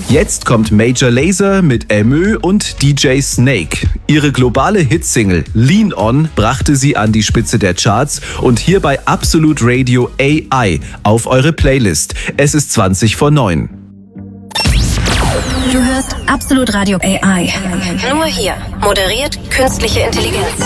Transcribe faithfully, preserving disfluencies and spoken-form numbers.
Jetzt kommt Major Lazer mit Amö und D J Snake. Ihre globale Hitsingle Lean On brachte sie an die Spitze der Charts und hier bei Absolute Radio A I auf eure Playlist. Es ist zwanzig vor neun. Du hörst Absolute Radio A I. Nur hier moderiert künstliche Intelligenz.